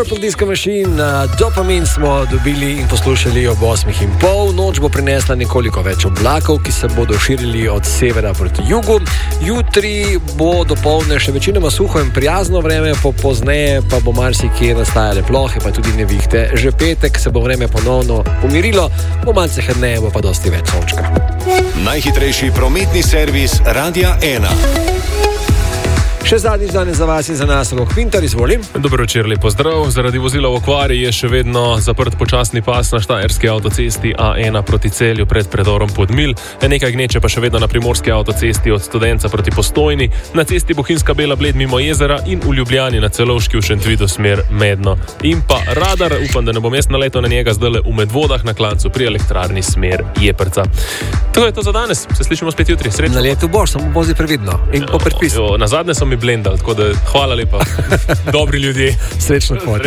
Purple Disco Machine, Dopamine smo dobili in poslušali ob 8:30. Noč bo prinesla nekoliko več oblakov, ki se bodo širili od severa proti jugu. Jutri bo dopoldne še večinoma suho in prijazno vreme, pozneje pa bo marsikje nastajale plohe, pa tudi nevihte. Že petek se bo vreme ponovno pomirilo, bo malce hladneje, bo pa dosti več sončka. Najhitrejši prometni servis Radia 1. Še zadnjič danes za vas in za nas, Rok Pintar, izvolim. Dobro večer, lep pozdrav. Zaradi vozila v okvari je še vedno zaprt počasni pas na štajerski avtocesti A1 proti Celju pred predorom Podmilj. Nekaj gneče pa še vedno na primorski avtocesti od Studenca proti Postojni, na cesti Bohinjska Bela Bled mimo jezera in v Ljubljani na Celovški v Šentvidu smer Medno. In pa radar, upam, da ne bom jaz naletel na njega zdajle v Medvodah na Klancu pri elektrarni smer Jeprca. Tako je to za danes, se slišimo spet jutri. Srečno. Na letu boš, samo vozi previdno in po predpisu. Na zadnje so mi blendali, tako da hvala lepa. Dobri ljudje. Srečno pot.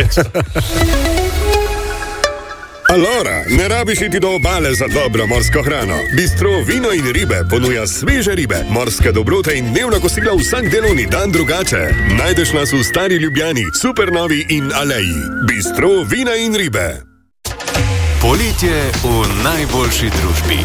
Allora, ne rabiš iti do obale za dobro morsko hrano. Bistro Vino in ribe ponuja sveže ribe, morske dobrote in dnevna kosila vsak delovni dan drugače. Najdeš nas v Stari Ljubljani, Supernovi in Aleji. Bistro Vina in ribe. Poletje v najboljši družbi.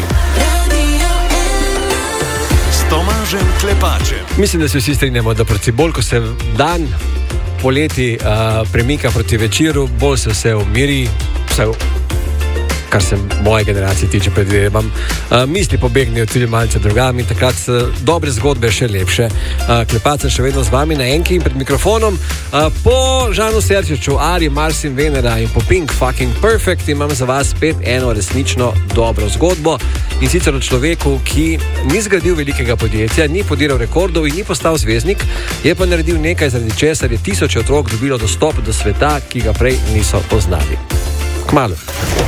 Tomažem Klepačem. Mislim, da se vsi strinjamo, da proti bolj, ko se dan poleti premika proti večeru, bolj se vse umiri, kar se moje generacije tiče, predvidevam. Misli pobegnejo tudi malce drugam in takrat dobre zgodbe še lepše. Klepač še vedno z vami na enki in pred mikrofonom. Po Žanu Serčiču, Ari, Marsin, Venera in po Pink Fucking Perfect imam za vas spet eno resnično dobro zgodbo. In sicer o človeku, ki ni zgradil velikega podjetja, ni podiral rekordov in ni postal zvezdnik, je pa naredil nekaj, zaradi česar je tisoče otrok dobilo dostop do sveta, ki ga prej niso poznali. Kmalu.